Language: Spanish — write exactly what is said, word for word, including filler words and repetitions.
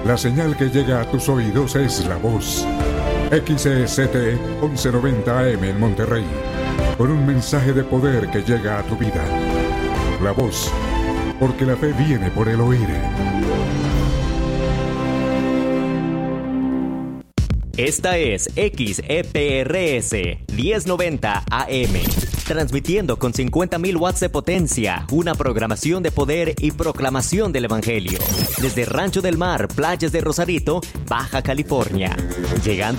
La señal que llega a tus oídos es La Voz. X E C T once noventa A M en Monterrey. Con un mensaje de poder que llega a tu vida. La Voz, porque la fe viene por el oír. Esta es X E P R S diez noventa A M, transmitiendo con cincuenta mil watts de potencia, una programación de poder y proclamación del Evangelio. Desde Rancho del Mar, Playas de Rosarito, Baja California. Llegando